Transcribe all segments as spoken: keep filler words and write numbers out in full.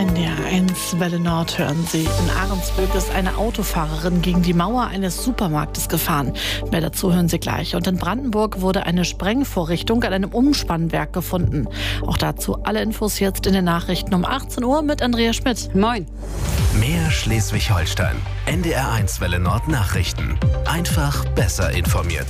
N D R eins Welle Nord hören Sie. In Ahrensböck ist eine Autofahrerin gegen die Mauer eines Supermarktes gefahren. Mehr dazu hören Sie gleich. Und in Brandenburg wurde eine Sprengvorrichtung an einem Umspannwerk gefunden. Auch dazu alle Infos jetzt in den Nachrichten um achtzehn Uhr mit Andrea Schmidt. Moin. Mehr Schleswig-Holstein. N D R eins Welle Nord Nachrichten. Einfach besser informiert.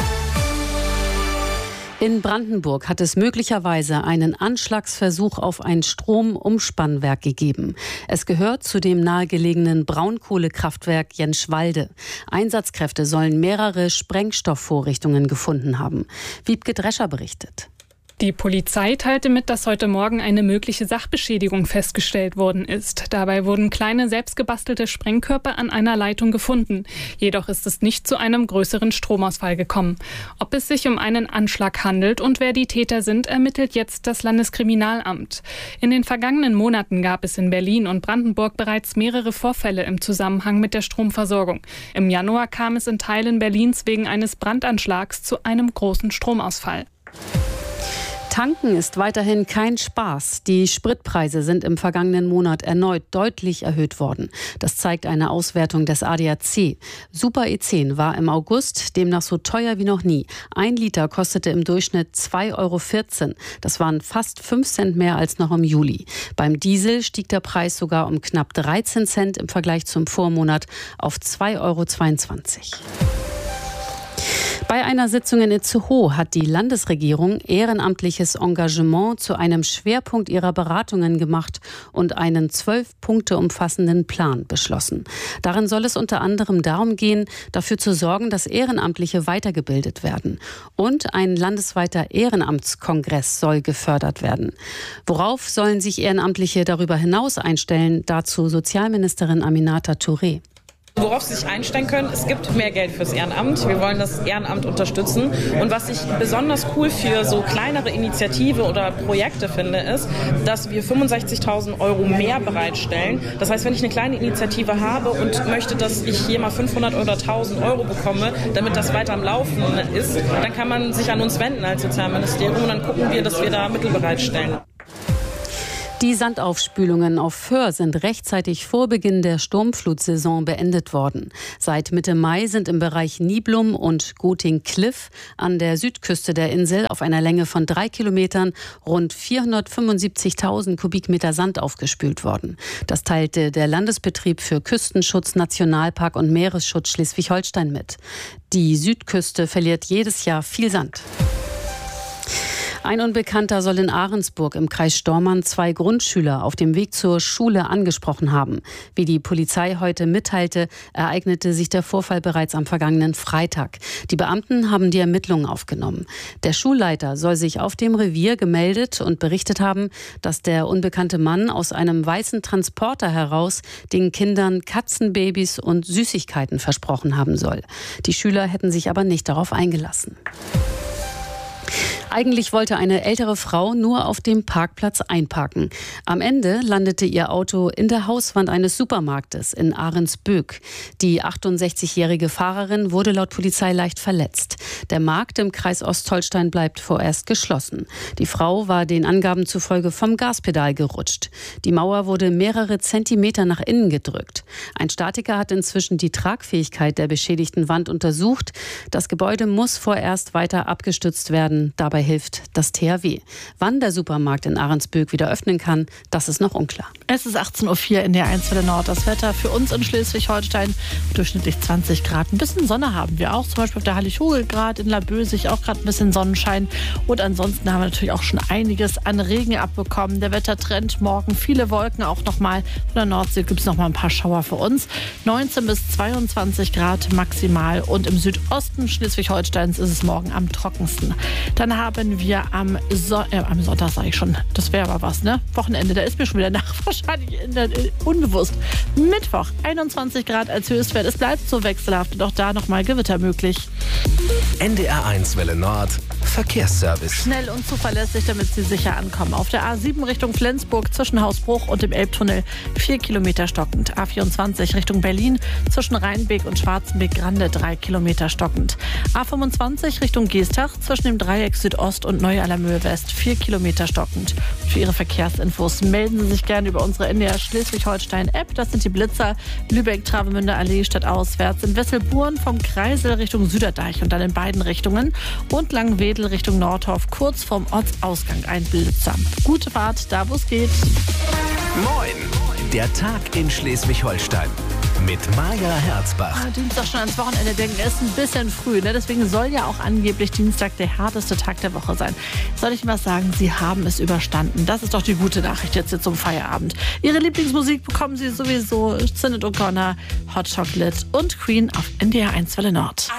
In Brandenburg hat es möglicherweise einen Anschlagsversuch auf ein Stromumspannwerk gegeben. Es gehört zu dem nahegelegenen Braunkohlekraftwerk Jenschwalde. Einsatzkräfte sollen mehrere Sprengstoffvorrichtungen gefunden haben. Wiebke Drescher berichtet. Die Polizei teilte mit, dass heute Morgen eine mögliche Sachbeschädigung festgestellt worden ist. Dabei wurden kleine selbstgebastelte Sprengkörper an einer Leitung gefunden. Jedoch ist es nicht zu einem größeren Stromausfall gekommen. Ob es sich um einen Anschlag handelt und wer die Täter sind, ermittelt jetzt das Landeskriminalamt. In den vergangenen Monaten gab es in Berlin und Brandenburg bereits mehrere Vorfälle im Zusammenhang mit der Stromversorgung. Im Januar kam es in Teilen Berlins wegen eines Brandanschlags zu einem großen Stromausfall. Tanken ist weiterhin kein Spaß. Die Spritpreise sind im vergangenen Monat erneut deutlich erhöht worden. Das zeigt eine Auswertung des A D A C. Super E zehn war im August demnach so teuer wie noch nie. Ein Liter kostete im Durchschnitt zwei Euro vierzehn. Das waren fast fünf Cent mehr als noch im Juli. Beim Diesel stieg der Preis sogar um knapp dreizehn Cent im Vergleich zum Vormonat auf zwei Euro zweiundzwanzig. Bei einer Sitzung in Itzehoe hat die Landesregierung ehrenamtliches Engagement zu einem Schwerpunkt ihrer Beratungen gemacht und einen zwölf Punkte umfassenden Plan beschlossen. Darin soll es unter anderem darum gehen, dafür zu sorgen, dass Ehrenamtliche weitergebildet werden. Und ein landesweiter Ehrenamtskongress soll gefördert werden. Worauf sollen sich Ehrenamtliche darüber hinaus einstellen? Dazu Sozialministerin Aminata Touré. Worauf Sie sich einstellen können, es gibt mehr Geld fürs Ehrenamt. Wir wollen das Ehrenamt unterstützen. Und was ich besonders cool für so kleinere Initiative oder Projekte finde, ist, dass wir fünfundsechzigtausend Euro mehr bereitstellen. Das heißt, wenn ich eine kleine Initiative habe und möchte, dass ich hier mal fünfhundert oder tausend Euro bekomme, damit das weiter am Laufen ist, dann kann man sich an uns wenden als Sozialministerium und dann gucken wir, dass wir da Mittel bereitstellen. Die Sandaufspülungen auf Föhr sind rechtzeitig vor Beginn der Sturmflutsaison beendet worden. Seit Mitte Mai sind im Bereich Niblum und Goting-Kliff an der Südküste der Insel auf einer Länge von drei Kilometern rund vierhundertfünfundsiebzigtausend Kubikmeter Sand aufgespült worden. Das teilte der Landesbetrieb für Küstenschutz, Nationalpark und Meeresschutz Schleswig-Holstein mit. Die Südküste verliert jedes Jahr viel Sand. Ein Unbekannter soll in Ahrensburg im Kreis Stormarn zwei Grundschüler auf dem Weg zur Schule angesprochen haben. Wie die Polizei heute mitteilte, ereignete sich der Vorfall bereits am vergangenen Freitag. Die Beamten haben die Ermittlungen aufgenommen. Der Schulleiter soll sich auf dem Revier gemeldet und berichtet haben, dass der unbekannte Mann aus einem weißen Transporter heraus den Kindern Katzenbabys und Süßigkeiten versprochen haben soll. Die Schüler hätten sich aber nicht darauf eingelassen. Eigentlich wollte eine ältere Frau nur auf dem Parkplatz einparken. Am Ende landete ihr Auto in der Hauswand eines Supermarktes in Ahrensböck. Die achtundsechzigjährige Fahrerin wurde laut Polizei leicht verletzt. Der Markt im Kreis Ostholstein bleibt vorerst geschlossen. Die Frau war den Angaben zufolge vom Gaspedal gerutscht. Die Mauer wurde mehrere Zentimeter nach innen gedrückt. Ein Statiker hat inzwischen die Tragfähigkeit der beschädigten Wand untersucht. Das Gebäude muss vorerst weiter abgestützt werden. Dabei hilft das T H W. Wann der Supermarkt in Ahrensböck wieder öffnen kann, das ist noch unklar. Es ist achtzehn Uhr vier in der eins Welle Nord. Das Wetter für uns in Schleswig-Holstein durchschnittlich zwanzig Grad. Ein bisschen Sonne haben wir auch, zum Beispiel auf der Hallig-Hoge-Grad in Labösig auch gerade ein bisschen Sonnenschein. Und ansonsten haben wir natürlich auch schon einiges an Regen abbekommen. Der Wettertrend morgen viele Wolken, auch nochmal von der Nordsee gibt es nochmal ein paar Schauer für uns. neunzehn bis zweiundzwanzig Grad maximal und im Südosten Schleswig-Holsteins ist es morgen am trockensten. Dann haben wir am, so äh, am Sonntag, sage ich schon, das wäre aber was, ne? Wochenende, da ist mir schon wieder nach, wahrscheinlich in der, äh, unbewusst. Mittwoch, einundzwanzig Grad als Höchstwert. Es bleibt so wechselhaft und auch da nochmal Gewitter möglich. N D R eins Welle Nord Verkehrsservice. Schnell und zuverlässig, damit Sie sicher ankommen. Auf der A sieben Richtung Flensburg zwischen Hausbruch und dem Elbtunnel vier Kilometer stockend. A vierundzwanzig Richtung Berlin zwischen Rheinbeek und Schwarzenbeek-Grande drei Kilometer stockend. A fünfundzwanzig Richtung Geestach zwischen dem Dreieck Südost und Neu-Allermöhe West vier Kilometer stockend. Und für Ihre Verkehrsinfos melden Sie sich gerne über unsere N D R Schleswig-Holstein-App. Das sind die Blitzer Lübeck-Travemünder Allee stadtauswärts, in Wesselburen vom Kreisel Richtung Süderdeich und dann in beiden Richtungen und Langwedel Richtung Nordhof kurz vorm Ortsausgang ein Blitzer. Gute Fahrt, da wo es geht. Moin! Der Tag in Schleswig-Holstein mit Maja Herzbach. Ah, Dienstag schon ans Wochenende denken, ist ein bisschen früh. Ne? Deswegen soll ja auch angeblich Dienstag der härteste Tag der Woche sein. Soll ich Ihnen was sagen? Sie haben es überstanden. Das ist doch die gute Nachricht jetzt hier zum Feierabend. Ihre Lieblingsmusik bekommen Sie sowieso. Sinead O'Connor, Hot Chocolate und Queen auf N D R eins Welle Nord.